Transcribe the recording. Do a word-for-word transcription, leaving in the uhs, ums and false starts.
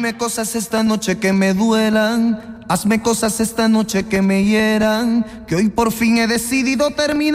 Dime cosas esta noche que me duelan. Hazme cosas esta noche que me hieran. Que hoy por fin he decidido terminar.